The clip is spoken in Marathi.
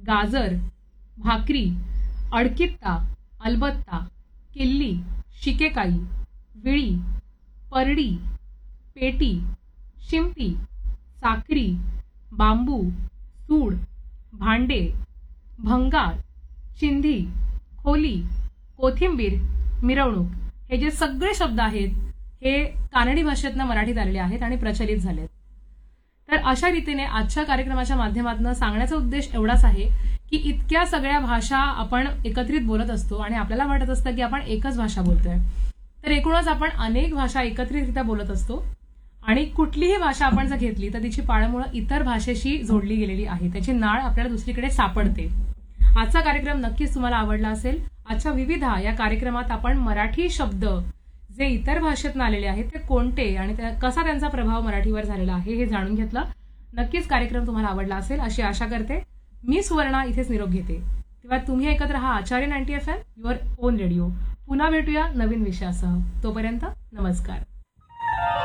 गाजर, भाकरी, अडकित्ता, अलबत्ता, किल्ली, शिकेकाई, विळी, परडी, पेटी, शिंपी, साखरी, बांबू, सूड, भांडे, भंगार, चिंधी, खोली, कोथिंबीर, मिरवणूक हे जे सगळे शब्द आहेत हे कानडी भाषेतनं मराठीत आलेले आहेत आणि प्रचलित झालेत. तर अशा रीतीने आजच्या कार्यक्रमाच्या माध्यमातून सांगण्याचा उद्देश एवढाच आहे की इतक्या सगळ्या भाषा आपण एकत्रित बोलत असतो आणि आपल्याला वाटत असतं की आपण एकच भाषा बोलतोय, तर एकूणच आपण अनेक भाषा एकत्रितरित्या बोलत असतो आणि कुठलीही भाषा आपण जर घेतली तर तिची पाळंमुळं इतर भाषेशी जोडली गेलेली आहे, त्याची नाळ आपल्याला दुसरीकडे सापडते. आजचा कार्यक्रम नक्कीच तुम्हाला आवडला असेल. आजच्या विविधा या कार्यक्रमात आपण मराठी शब्द जे इतर भाषेतून आलेले आहेत ते कोणते आणि कसा त्यांचा प्रभाव मराठीवर झालेला आहे हे जाणून घेतलं. नक्कीच कार्यक्रम तुम्हाला आवडला असेल अशी आशा करते. मी सुवर्णा इथेच निरोप घेते. तेव्हा तुम्ही ऐकत राहा आचार्य 90 FM, युअर ओन रेडिओ. पुन्हा भेटूया नवीन विषयासह. तोपर्यंत नमस्कार.